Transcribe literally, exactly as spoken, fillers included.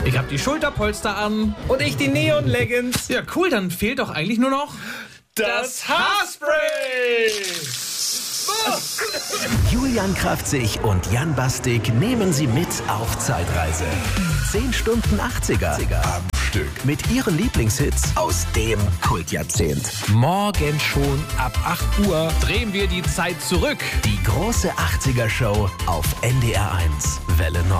Ich hab die Schulterpolster an. Und ich die Neon-Leggings. Ja, cool, dann fehlt doch eigentlich nur noch Das Haarspray! Julian Kraftzig und Jan Bastik nehmen Sie mit auf Zeitreise. zehn Stunden achtziger am Stück. Mit Ihren Lieblingshits aus dem Kultjahrzehnt. morgen schon ab acht Uhr drehen wir die Zeit zurück. Die große achtziger-Show auf N D R eins Welle Nord.